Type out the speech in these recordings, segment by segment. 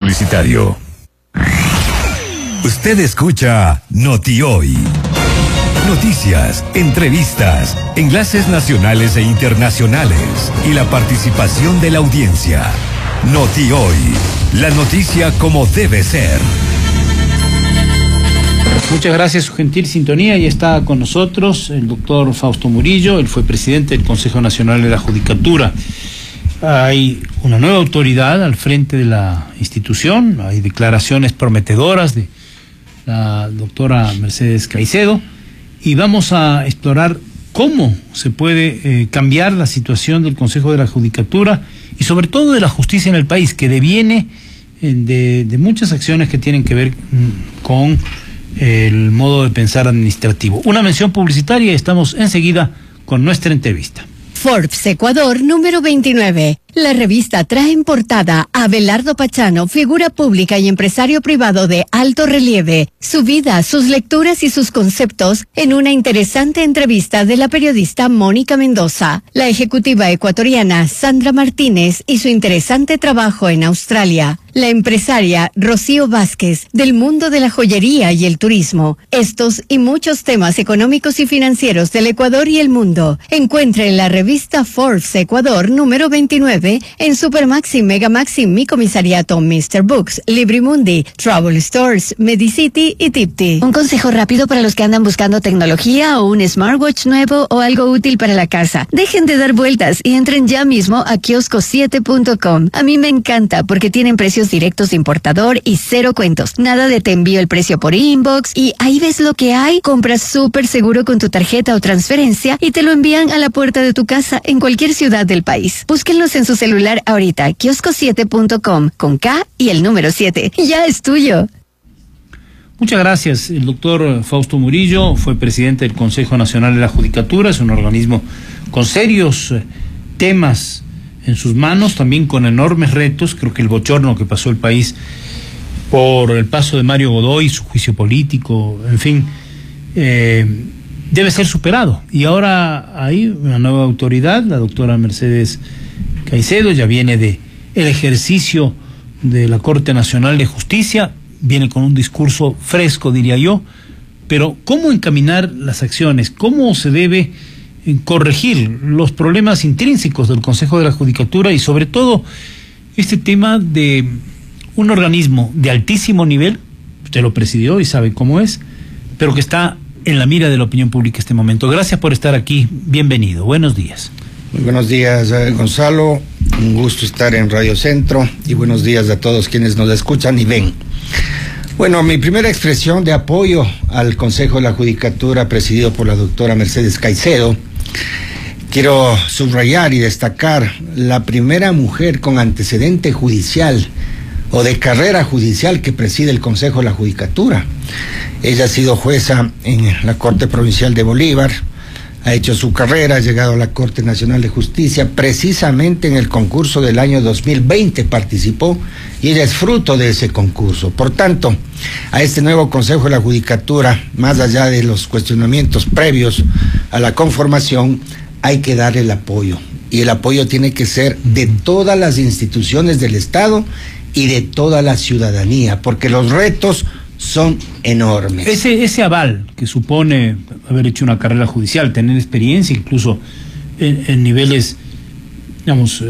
publicitario. Usted escucha Noti Hoy. Noticias, entrevistas, enlaces nacionales e internacionales y la participación de la audiencia. Noti Hoy, la noticia como debe ser. Muchas gracias, su gentil sintonía. Y está con nosotros el doctor Fausto Murillo. Él fue presidente del Consejo Nacional de la Judicatura. Hay una nueva autoridad al frente de la institución. Hay declaraciones prometedoras de la doctora Mercedes Caicedo. Y vamos a explorar cómo se puede cambiar la situación del Consejo de la Judicatura y sobre todo de la justicia en el país, que deviene de muchas acciones que tienen que ver con el modo de pensar administrativo. Una mención publicitaria y estamos enseguida con nuestra entrevista. Forbes Ecuador número 29. La revista trae en portada a Abelardo Pachano, figura pública y empresario privado de alto relieve, su vida, sus lecturas y sus conceptos en una interesante entrevista de la periodista Mónica Mendoza, la ejecutiva ecuatoriana Sandra Martínez y su interesante trabajo en Australia, la empresaria Rocío Vázquez del mundo de la joyería y el turismo. Estos y muchos temas económicos y financieros del Ecuador y el mundo. Encuentre en la revista Forbes Ecuador número 29 en Supermaxi, Megamaxi, Mi Comisariato, Mr. Books, Librimundi, Travel Stores, Medicity y Tipti. Un consejo rápido para los que andan buscando tecnología o un smartwatch nuevo o algo útil para la casa. Dejen de dar vueltas y entren ya mismo a kiosco7.com. A mí me encanta porque tienen precios directos de importador y cero cuentos. Nada de te envío el precio por inbox y ahí ves lo que hay. Compras súper seguro con tu tarjeta o transferencia y te lo envían a la puerta de tu casa en cualquier ciudad del país. Búsquenlos en su celular ahorita, kiosco7.com, con K y el número 7. Ya es tuyo. Muchas gracias. El doctor Fausto Murillo fue presidente del Consejo Nacional de la Judicatura. Es un organismo con serios temas en sus manos, también con enormes retos. Creo que el bochorno que pasó el país por el paso de Mario Godoy, su juicio político, en fin, debe ser superado. Y ahora hay una nueva autoridad, la doctora Mercedes Caicedo, ya viene de el ejercicio de la Corte Nacional de Justicia, viene con un discurso fresco, diría yo, pero ¿cómo encaminar las acciones? ¿Cómo se debe corregir los problemas intrínsecos del Consejo de la Judicatura y sobre todo este tema de un organismo de altísimo nivel? Usted lo presidió y sabe cómo es, pero que está en la mira de la opinión pública en este momento. Gracias por estar aquí, bienvenido, buenos días. Muy buenos días, Gonzalo, un gusto estar en Radio Centro y buenos días a todos quienes nos escuchan y ven. Bueno, mi primera expresión de apoyo al Consejo de la Judicatura presidido por la doctora Mercedes Caicedo, quiero subrayar y destacar la primera mujer con antecedente judicial o de carrera judicial que preside el Consejo de la Judicatura. Ella ha sido jueza en la Corte Provincial de Bolívar, ha hecho su carrera, ha llegado a la Corte Nacional de Justicia, precisamente en el concurso del año 2020 participó y ella es fruto de ese concurso. Por tanto, a este nuevo Consejo de la Judicatura, más allá de los cuestionamientos previos a la conformación, hay que dar el apoyo. Y el apoyo tiene que ser de todas las instituciones del Estado y de toda la ciudadanía, porque los retos son enormes. Ese aval que supone haber hecho una carrera judicial, tener experiencia incluso en niveles, digamos,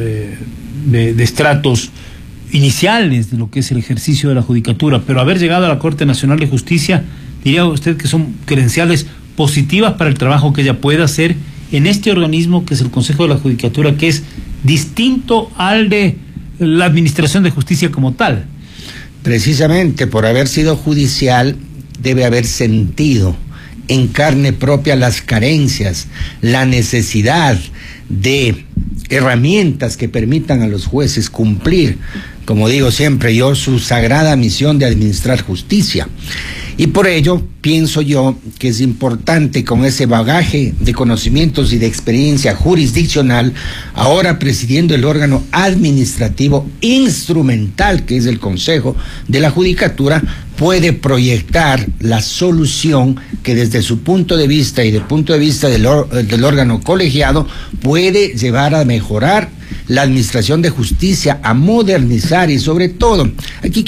de estratos iniciales de lo que es el ejercicio de la judicatura, pero haber llegado a la Corte Nacional de Justicia, diría usted que son credenciales positivas para el trabajo que ella pueda hacer en este organismo que es el Consejo de la Judicatura, que es distinto al de la Administración de Justicia como tal. Precisamente por haber sido judicial, debe haber sentido en carne propia las carencias, la necesidad de herramientas que permitan a los jueces cumplir, como digo siempre yo, su sagrada misión de administrar justicia. Y por ello pienso yo que es importante, con ese bagaje de conocimientos y de experiencia jurisdiccional, ahora presidiendo el órgano administrativo instrumental que es el Consejo de la Judicatura, puede proyectar la solución que desde su punto de vista y del punto de vista del órgano colegiado puede llevar a mejorar la administración de justicia, a modernizar y sobre todo, aquí